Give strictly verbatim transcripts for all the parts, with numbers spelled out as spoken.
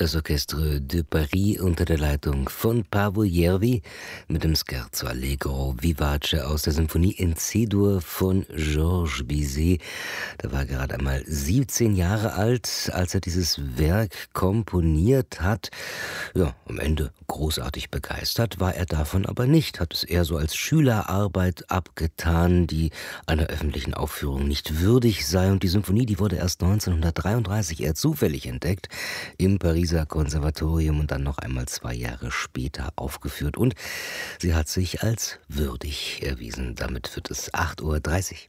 Das Orchestre de Paris unter der Leitung von Paavo Järvi mit dem Scherzo Allegro Vivace aus der Symphonie in C-Dur von Georges Bizet. Der war gerade einmal siebzehn Jahre alt, als er dieses Werk komponiert hat. Ja, am Ende großartig begeistert war er davon aber nicht, hat es eher so als Schülerarbeit abgetan, die einer öffentlichen Aufführung nicht würdig sei. Und die Symphonie, die wurde erst neunzehnhundertdreiunddreißig eher zufällig entdeckt im Pariser Konservatorium und dann noch einmal zwei Jahre später aufgeführt. Und sie hat sich als würdig erwiesen. Damit wird es acht Uhr dreißig.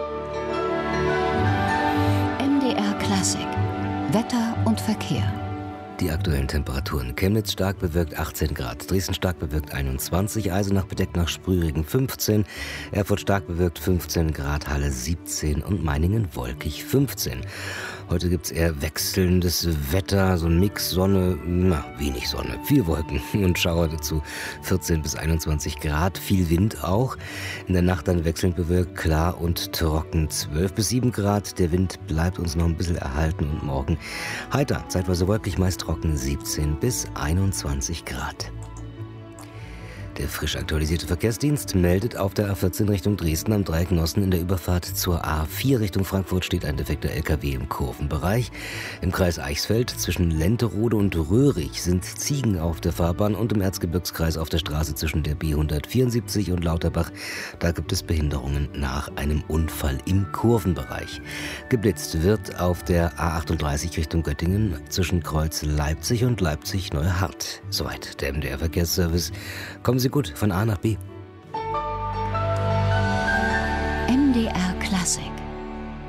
M D R Klassik. Wetter und Verkehr. Die aktuellen Temperaturen: Chemnitz stark bewölkt achtzehn Grad, Dresden stark bewölkt einundzwanzig, Eisenach bedeckt nach Sprühregen fünfzehn, Erfurt stark bewölkt fünfzehn Grad, Halle siebzehn und Meiningen wolkig fünfzehn. Heute gibt es eher wechselndes Wetter, so ein Mix Sonne, na, wenig Sonne, viel Wolken und Schauer dazu, vierzehn bis einundzwanzig Grad, viel Wind auch. In der Nacht dann wechselnd bewölkt, klar und trocken, zwölf bis sieben Grad. Der Wind bleibt uns noch ein bisschen erhalten und morgen heiter, zeitweise wolkig, meist trocken, siebzehn bis einundzwanzig Grad. Der frisch aktualisierte Verkehrsdienst meldet, auf der A vierzehn Richtung Dresden am Dreieck Nossen in der Überfahrt zur A vier Richtung Frankfurt steht ein defekter L K W im Kurvenbereich. Im Kreis Eichsfeld zwischen Lenterode und Röhrig sind Ziegen auf der Fahrbahn und im Erzgebirgskreis auf der Straße zwischen der B hundertvierundsiebzig und Lauterbach. Da gibt es Behinderungen nach einem Unfall im Kurvenbereich. Geblitzt wird auf der A achtunddreißig Richtung Göttingen zwischen Kreuz Leipzig und Leipzig-Neuhardt. Soweit der M D R Verkehrsservice. Kommen Sie gut von A nach B. M D R Klassik.